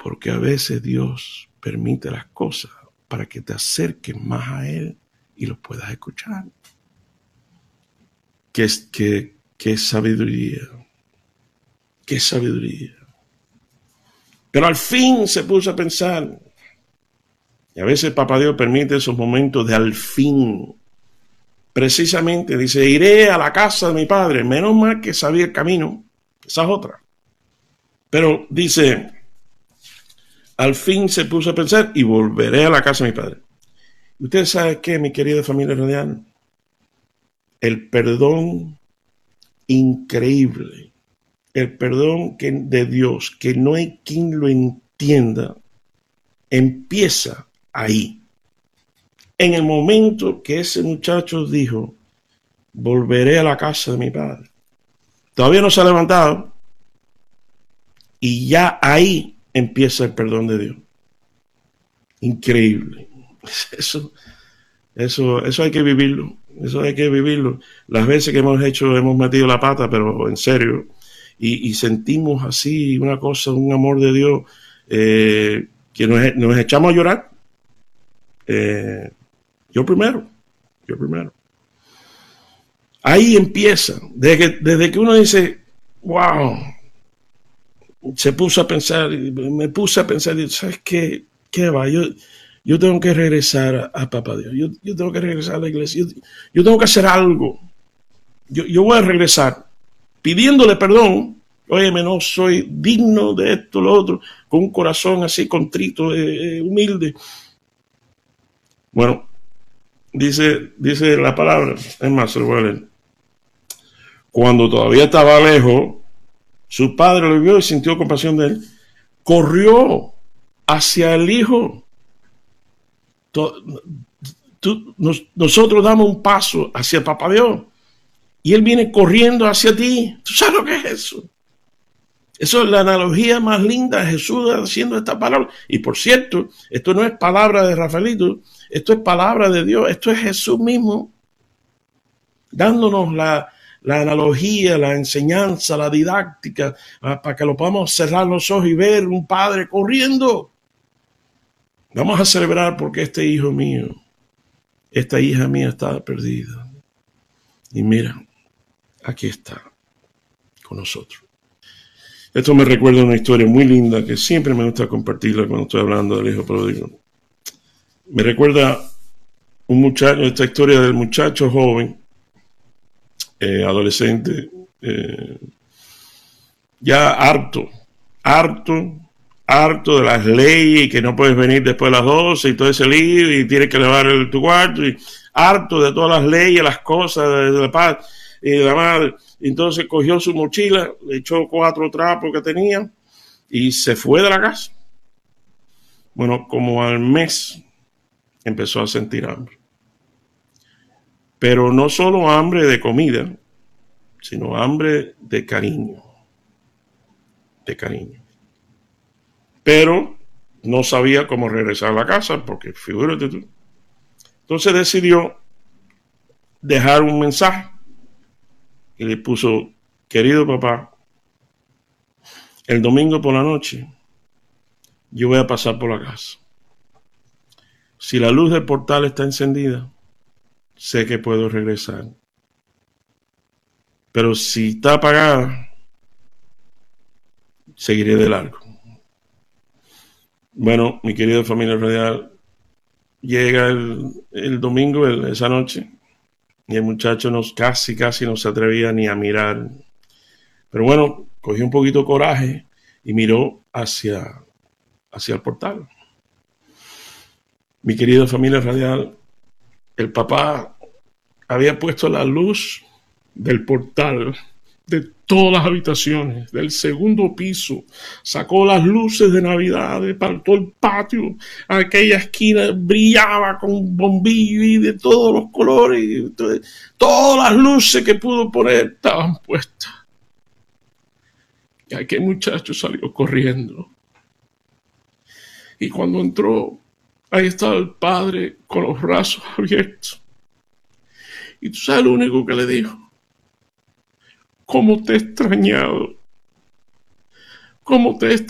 Porque a veces Dios permite las cosas para que te acerques más a Él y lo puedas escuchar. Qué sabiduría. Qué sabiduría. Pero al fin se puso a pensar. Y a veces Papá Dios permite esos momentos de al fin. Precisamente dice, iré a la casa de mi padre. Menos mal que sabía el camino. Esa es otra. Pero dice, al fin se puso a pensar y volveré a la casa de mi padre. ¿Usted sabe qué, mi querida familia radial? El perdón increíble, el perdón de Dios, que no hay quien lo entienda, empieza ahí. En el momento que ese muchacho dijo, volveré a la casa de mi padre. Todavía no se ha levantado y ya ahí empieza el perdón de Dios. Increíble. Eso hay que vivirlo. Eso hay que vivirlo. Las veces que hemos metido la pata, pero en serio, y sentimos así una cosa, un amor de Dios, que nos echamos a llorar. Yo primero. Ahí empieza. Desde que uno dice, wow, me puse a pensar, ¿sabes qué? ¿Qué va? Yo tengo que regresar a Papá Dios. Yo tengo que regresar a la iglesia. Yo tengo que hacer algo. Yo voy a regresar pidiéndole perdón. Óyeme, no soy digno de esto, lo otro, con un corazón así contrito, humilde. Bueno, dice la palabra, es más, se lo voy a leer. Cuando todavía estaba lejos, su padre lo vio y sintió compasión de él. Corrió hacia el hijo. Nosotros damos un paso hacia Papá Dios y Él viene corriendo hacia ti. ¿Tú sabes lo que es eso? Eso es la analogía más linda de Jesús haciendo esta palabra. Y por cierto, esto no es palabra de Rafaelito, esto es palabra de Dios, esto es Jesús mismo dándonos la analogía, la enseñanza, la didáctica, para que lo podamos cerrar los ojos y ver un padre corriendo. Vamos a celebrar porque este hijo mío, esta hija mía estaba perdida. Y mira, aquí está con nosotros. Esto me recuerda una historia muy linda que siempre me gusta compartirla cuando estoy hablando del hijo pródigo. Me recuerda esta historia del muchacho joven, adolescente, ya harto de las leyes y que no puedes venir después de las 12 y todo ese lío y tienes que lavar tu cuarto y harto de todas las leyes, las cosas de la paz y de la madre. Entonces cogió su mochila, le echó 4 trapos que tenía y se fue de la casa. Bueno, como al mes empezó a sentir hambre. Pero no solo hambre de comida, sino hambre de cariño. De cariño. Pero no sabía cómo regresar a la casa, porque figúrate tú. Entonces decidió dejar un mensaje y le puso, querido papá, el domingo por la noche yo voy a pasar por la casa. Si la luz del portal está encendida, sé que puedo regresar. Pero si está apagada, seguiré de largo. Bueno, mi querida familia radial, llega el domingo, esa noche, y el muchacho casi no se atrevía ni a mirar. Pero bueno, cogió un poquito de coraje y miró hacia el portal. Mi querida familia radial, el papá había puesto la luz del portal de todas las habitaciones, del segundo piso, sacó las luces de Navidad, para todo el patio, aquella esquina brillaba con bombillo y de todos los colores, todas las luces que pudo poner estaban puestas. Y aquel muchacho salió corriendo. Y cuando entró, ahí estaba el padre con los brazos abiertos. Y tú sabes lo único que le dijo: ¿cómo te he extrañado? ¿Cómo te he